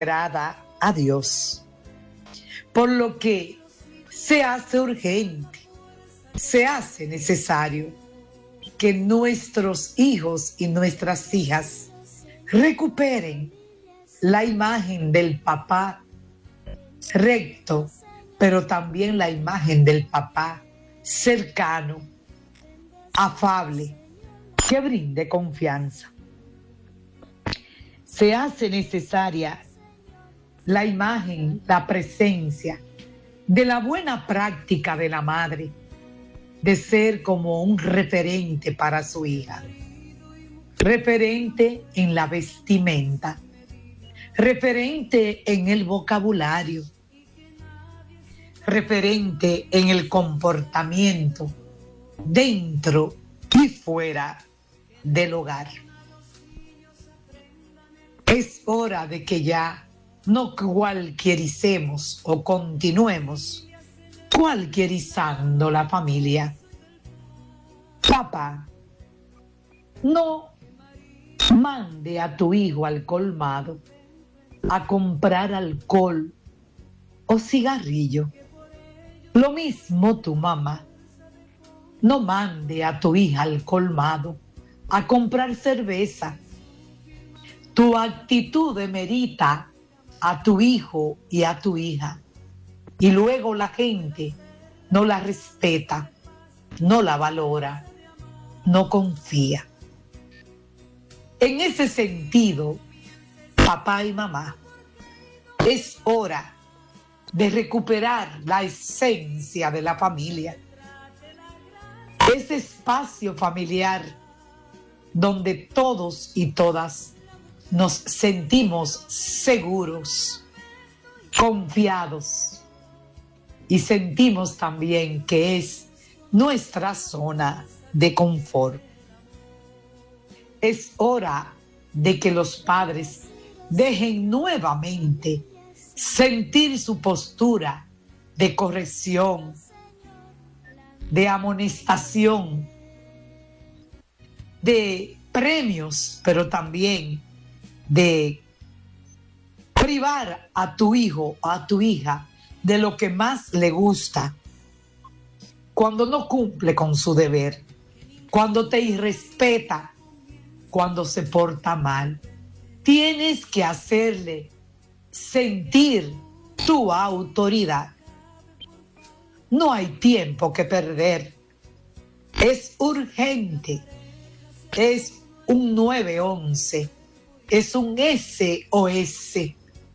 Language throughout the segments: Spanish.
agrada a Dios. Por lo que se hace urgente, se hace necesario que nuestros hijos y nuestras hijas recuperen la imagen del papá recto, pero también la imagen del papá cercano, afable, que brinde confianza. Se hace necesaria la imagen, la presencia de la buena práctica de la madre, de ser como un referente para su hija, referente en la vestimenta, referente en el vocabulario, referente en el comportamiento dentro y fuera del hogar. Es hora de que ya no cualquiericemos o continuemos cualquierizando la familia. Papá, no mande a tu hijo al colmado a comprar alcohol o cigarrillo. Lo mismo tu mamá. No mande a tu hija al colmado a comprar cerveza. Tu actitud demerita a tu hijo y a tu hija. Y luego la gente no la respeta, no la valora, no confía. En ese sentido, papá y mamá, es hora de recuperar la esencia de la familia. Ese espacio familiar donde todos y todas nos sentimos seguros, confiados y sentimos también que es nuestra zona de confort. Es hora de que los padres dejen nuevamente sentir su postura de corrección, de amonestación, de premios, pero también de privar a tu hijo o a tu hija de lo que más le gusta cuando no cumple con su deber, cuando te irrespeta, cuando se porta mal. Tienes que hacerle sentir tu autoridad. No hay tiempo que perder. Es urgente. Es un 911. Es un SOS.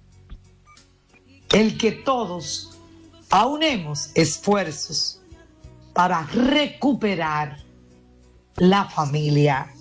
El que todos aunemos esfuerzos para recuperar la familia.